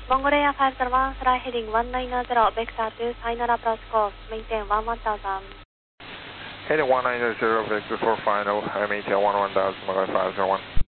Mongolia 501, fly heading 190, vector to final approach course, maintain 1000. Heading 190, vector for final, maintain 1000, Mongolia 501.